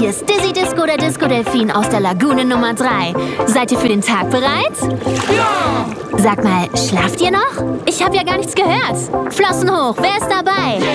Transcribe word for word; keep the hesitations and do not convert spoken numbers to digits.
hier ist Dizzy Disco, der Disco-Delfin aus der Lagune Nummer drei. Seid ihr für den Tag bereit? Ja! Sag mal, schlaft ihr noch? Ich habe ja gar nichts gehört. Flossen hoch, wer ist dabei?